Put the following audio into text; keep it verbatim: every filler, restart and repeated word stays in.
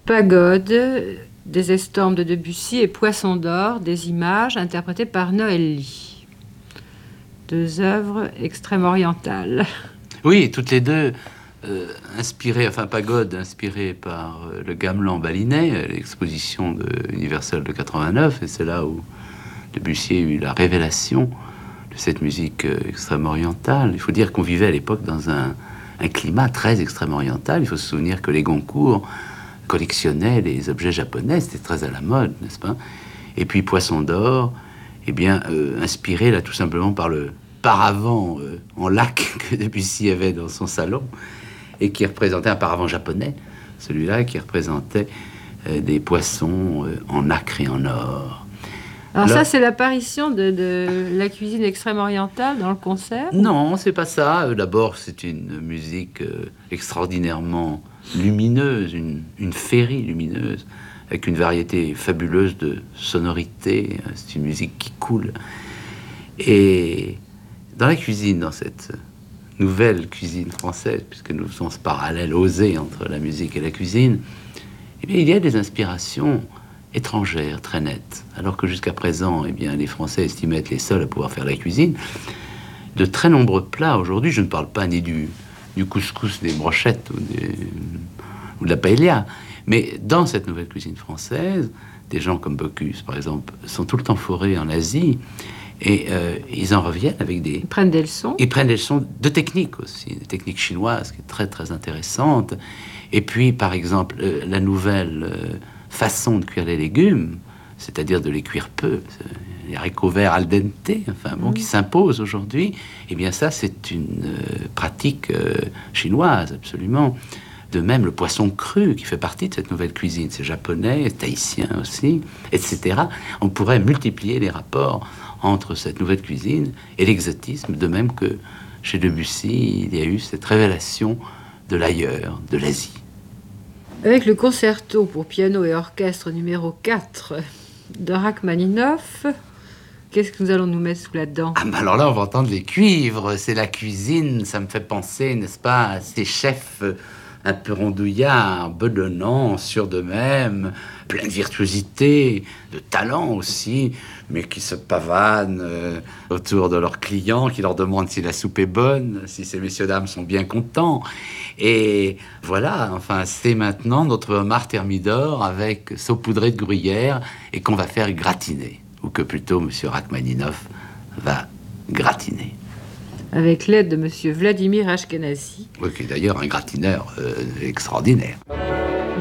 Pagode, des estampes de Debussy et Poisson d'or, des images interprétées par Noël-Ly. Deux œuvres extrême-orientales. Oui, toutes les deux euh, inspirées, enfin Pagode inspirée par euh, le Gamelan balinais, l'exposition de Universal de quatre-vingt-neuf, et c'est là où Debussy a eu la révélation de cette musique euh, extrême-orientale. Il faut dire qu'on vivait à l'époque dans un, un climat très extrême-oriental. Il faut se souvenir que les Goncourt collectionnaient les objets japonais, c'était très à la mode, n'est-ce pas? Et puis Poisson d'or, eh bien, euh, inspiré là tout simplement par le paravent euh, en lac que Debussy avait dans son salon, et qui représentait un paravent japonais, celui-là qui représentait euh, des poissons euh, en nacre et en or. Alors, Alors ça, c'est l'apparition de, de la cuisine extrême-orientale dans le concert? Non, c'est pas ça. D'abord, c'est une musique euh, extraordinairement lumineuse, une, une féerie lumineuse, avec une variété fabuleuse de sonorités. C'est une musique qui coule. Et dans la cuisine, dans cette nouvelle cuisine française, puisque nous faisons ce parallèle osé entre la musique et la cuisine, eh bien, il y a des inspirations étrangères, très nettes. Alors que jusqu'à présent, eh bien, les Français estimaient être les seuls à pouvoir faire la cuisine. De très nombreux plats aujourd'hui, je ne parle pas ni du, du couscous, des brochettes ou, des, ou de la paella, mais dans cette nouvelle cuisine française, des gens comme Bocuse, par exemple, sont tout le temps forés en Asie, et euh, ils en reviennent avec des... Ils prennent des leçons. Ils prennent des leçons de technique aussi, des techniques chinoises, qui est très, très intéressante. Et puis, par exemple, euh, la nouvelle euh, façon de cuire les légumes, c'est-à-dire de les cuire peu, les haricots verts al dente, enfin bon, mmh. qui s'impose aujourd'hui, eh bien ça, c'est une euh, pratique euh, chinoise, absolument. De même, le poisson cru, qui fait partie de cette nouvelle cuisine, c'est japonais, tahitien aussi, et cetera. On pourrait multiplier les rapports entre cette nouvelle cuisine et l'exotisme, de même que chez Debussy, il y a eu cette révélation de l'ailleurs, de l'Asie. Avec le concerto pour piano et orchestre numéro quatre de Rachmaninoff, qu'est-ce que nous allons nous mettre sous la dent? Ah, ben alors là, on va entendre les cuivres, c'est la cuisine, ça me fait penser, n'est-ce pas, à ces chefs un peu rondouillards, bedonnants, sûrs d'eux-mêmes, pleins de virtuosité, de talent aussi, mais qui se pavanent euh, autour de leurs clients, qui leur demandent si la soupe est bonne, si ces messieurs-dames sont bien contents. Et voilà, enfin, c'est maintenant notre homard thermidor avec saupoudré de gruyère et qu'on va faire gratiner, ou que plutôt monsieur Rachmaninoff va gratiner. Avec l'aide de monsieur Vladimir Ashkenazy. Oui, qui est d'ailleurs un gratineur euh, extraordinaire.